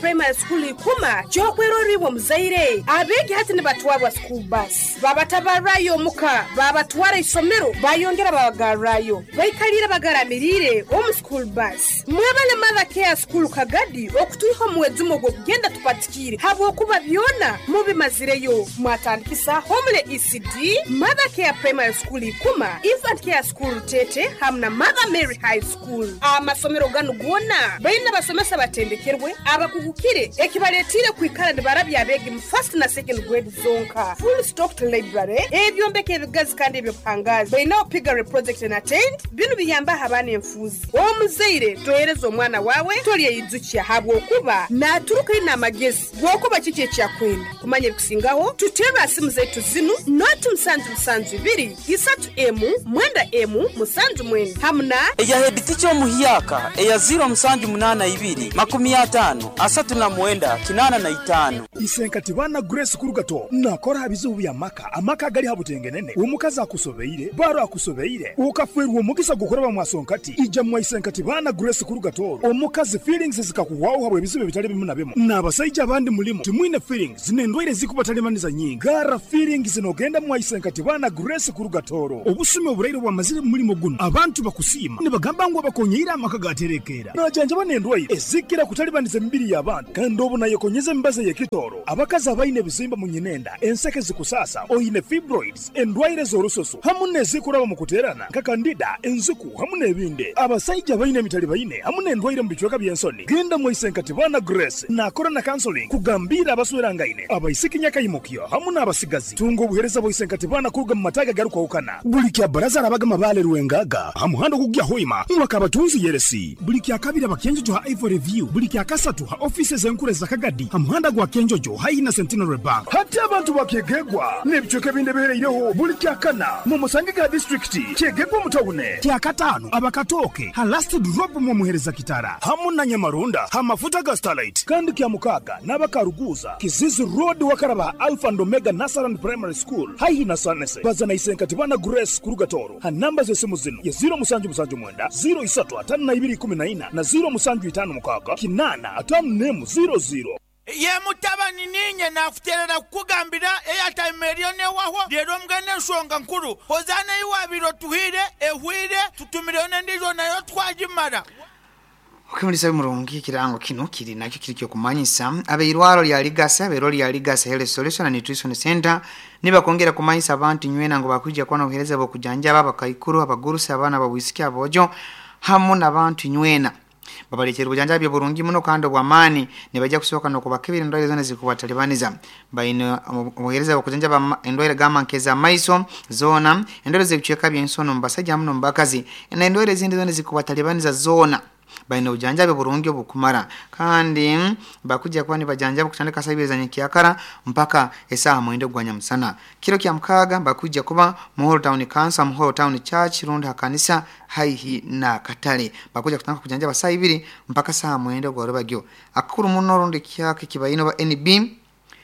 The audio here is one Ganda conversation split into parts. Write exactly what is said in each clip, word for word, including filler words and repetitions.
Primary School ikuma jokweroriwa muzaire abege hati ne batwabwa school bus babatabarayo muka babatwara isomero bayongera babagarayo bayikalira bagaramirire om school bus mwebale mother care school kagadi okutuho mwezumo gwo kugenda tupatikire habo kuba byona mubimazireyo mwatandikisa homle E C D mother care primary school ikuma infant care school tete hamna mother Mary high school amasomero ganu gwona bayina basomesa batendekerwe abakugukire ekibaletire kwikala ne barabya abege mu first na second grade zonka full stocked library ebyombeke ebigazi kandi ebyo pangazi bayina opigare project and attend binu biyamba habane enfuzi omuzaire toyerezo omwana wawe toli yizukiya habwo kuba na turuka ina magezi gwokuba kiki ekyakwenda kumanye kusingaho tuteba simu zetu zinu not msanju msanju biri isatu emu mwenda emu musanju mwenda hamna eya hediti cyo muhiyaka eya zero msanju munana ibiri makumi atano asatu na mwenda kinana na itano isenkati bana Grace kurugato nakora habizubu ya maka amaka gali habutengenene umukaza akusobeire baro akusobeire ukafwerwa umugisa gukora bamwasonkati ija mwa isenkati bana Grace kurugato umukazi feelings zikakuwaho habwe bizibe bitari bimuna bemo nabasayija abandi mulimo timwine feelings zinendwire zikubatalемaniza nyingi gara feelings zinogenda mwa isenkati bana Grace kurugatoro obusume oburayiro bwamazire mulimo guno abantu bakusima nibagamba ngo bakonyira amaka gaterekera najanje banendwire ezikira kutalibaniza mbiri y'abantu kandi obo nayo konyeze mbaze yekitoro abakazi abayine bizimba munyenenda enseke zikusasa oyine fibroids endwaire zorososo hamune zikuraba mukuterana kakandida enzuku hamune ebinde abasayija bayine mitali bayine hamune endwaire mbichweka byensoni genda mwa isenkati bana Grace nakora na counseling kugambira abaswerangaine abayisikinya kayimukyo hamune abasigazi tungo buhereza bo isenkati bana kuruga mu mataga garuka ukana bulikya baraza rabaga mabale ruwengaga hamuhando kugya hoima mwaka batunzi yeresi bulikya kabira bakenjojo ha Ivory View bulikya kasatu ha offices enkure za Kagadi hamuhanda gwa kenjojo haina Centenary Bank hata abantu bakegegwa nebicyoke binde behereyeho bulikya kana mu Musangiga district kegegwa mutawune kya katano abakatoke ha last drop mu muhereza kitara hamuna Nyamarunda ha mafuta ga Starlight kandi kya mukaga nabakaruguza Kizizi Road wakaraba Alpha and Omega Nasaran Primary School haina Sanese bazana isenkati bana Grace kurugatoro ha namba zose muzino ya zero musanju musanju mwenda zero isatu atanu na ibiri kumi na ina na zero musanju itanu mukaga kinana atanu nemu zero zero ye mutabani ninye nafuterera kugambira eyata milione waho lero mgane nsonga nkuru hozane iwabiro tuhire ehwire tutumirione ndizo nayo twajimara Ukimulisa murongi kirango kino kiri nakyo kiri cyo kumanyisa abeirwaro lya Ligasa abeirwaro lya Ligasa Health Solution and Nutrition Center niba kongera kumanyisa abantu nywena ngo bakujja kwana uhereza bo kujanja baba kayikuru abagurusa abana babwisiki abojo hamu nabantu nywena babalekera ubujanja byo burungi muno kandi obwamani nibajja kusoka no kubakebira ndwire zone zikubatalibaniza bayino uhereza bo kujanja ba endwire gamankeza maiso zona endwire zikucheka byensono mbasajja muno mbakazi na endwire zindi zone zikubatalibaniza zona bayina ujanjabe burungi obukumara kandi bakujja kwani bajanjabe kutandika sabiriza nyikiyakara mpaka esaha mwende gwanya musana kiro kya mkaga bakujja kuba Muhoro Town Council Muhoro Town Church rundi hakanisa haihi na Katale bakujja kutandika kujanjaba saa ibiri mpaka saa mwende gwarobagyo akuru muno rundi kyake kibayino ba N B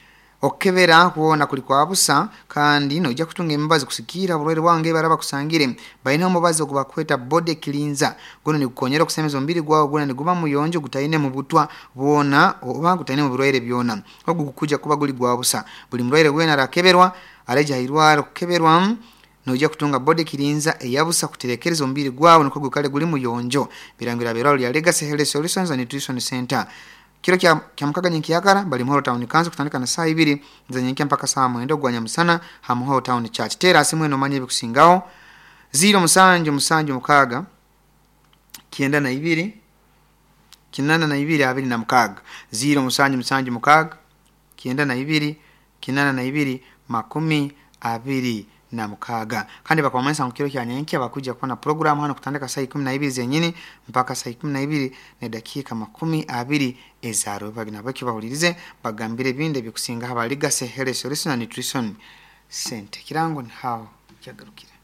okebera kuona kuliko abusa kandi no ujja kutunga embazi kusikira bulwere wange baraba kusangire bayina mubazi okubakweta body cleanser gono ni kukonyera kusemezo mbiri gwawo gona ni guba muyonjo gutayine mu butwa bona oba gutayine mu bulwere byona ogu kukuja kuba guli gwabusa buli mulwere gwena rakeberwa aleja irwaro keberwa no ujja kutunga body cleanser eyabusa kuterekerezo mbiri gwawo niko gukale guli muyonjo birangira beralo lya Legacy Health Solutions and Nutrition Center kiro kya kyamkaga nyikiyakara bali Muhoro Town Council kutandika na saa ibiri nzanyike mpaka saa mwendo gwanya musana ha Muhoro Town Church tera simwe no manye bikusingaho zero musanju musanju mukaga kienda na ibiri kinana na ibiri abiri na mukaga zero musanju musanju mukaga kienda na ibiri kinana na ibiri makumi abiri na mukaga kandi bakwamanyisa nkiro kya nyanki abakujja kuba na program hano kutandika saa kumi na ibiri zenyini mpaka saa kumi na ibiri ne dakika makumi abiri ezaro bagina bakibahulirize bagambire binde bikusinga haba Legacy Health Solution and Nutrition Center kirango ni hao kyagarukira